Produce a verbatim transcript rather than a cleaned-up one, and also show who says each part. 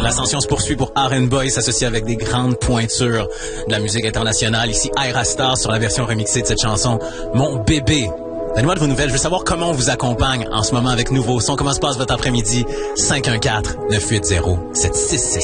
Speaker 1: L'ascension se poursuit pour R and Boy, s'associer avec des grandes pointures de la musique internationale. Ici, Ira Star sur la version remixée de cette chanson, Mon bébé. Donnez-moi de vos nouvelles. Je veux savoir comment on vous accompagne en ce moment avec Nouveau Son. Comment se passe votre après-midi? cinq un quatre, neuf huit zéro, sept six six.